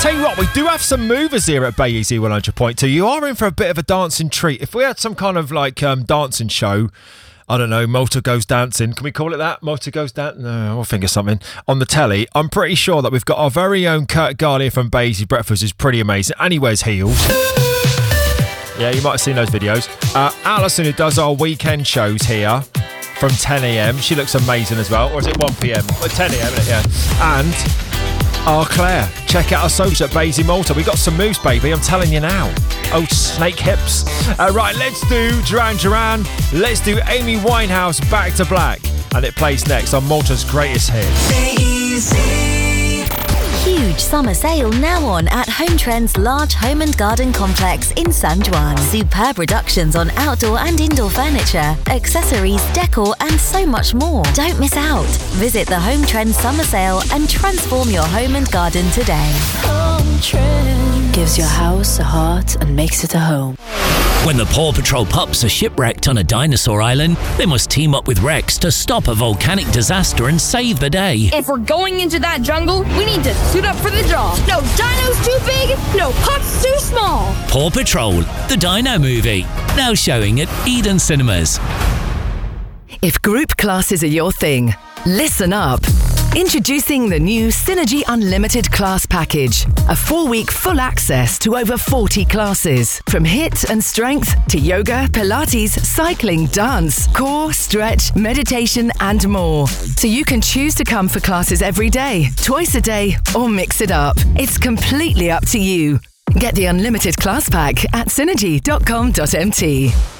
tell you what, we do have some movers here at Bay Easy 100.2. You are in for a bit of a dancing treat. If we had some kind of like dancing show, I don't know, Malta Goes Dancing. Can we call it that? Malta Goes Dancing? No, I'll think of something. On the telly, I'm pretty sure that we've got our very own Kurt Garlier from Bay Easy Breakfast, who's pretty amazing. And he wears heels. Yeah, you might have seen those videos. Alison, who does our weekend shows here from 10 a.m. She looks amazing as well. Or is it 1 p.m? Well, 10 a.m, isn't it? Yeah. And our Claire. Check out our social at Bay Easy Malta. We got some moves, baby. I'm telling you now. Oh, snake hips. Right, let's do Duran Duran. Let's do Amy Winehouse, Back to Black. And it plays next on Malta's greatest hit. Bay Easy. Huge summer sale now on at Home Trend's large home and garden complex in San Juan. Superb reductions on outdoor and indoor furniture, accessories, decor and so much more. Don't miss out. Visit the Home Trend summer sale and transform your home and garden today. Home Trend gives your house a heart and makes it a home. When the Paw Patrol pups are shipwrecked on a dinosaur island, they must team up with Rex to stop a volcanic disaster and save the day. If we're going into that jungle, we need to suit up for the job. No dino's too big, no pups too small. Paw Patrol, the Dino movie, now showing at Eden Cinemas. If group classes are your thing, listen up. Introducing the new Synergy Unlimited Class Package. A 4-week full access to over 40 classes. From HIIT and strength to yoga, Pilates, cycling, dance, core, stretch, meditation and more. So you can choose to come for classes every day, twice a day or mix it up. It's completely up to you. Get the Unlimited Class Pack at synergy.com.mt.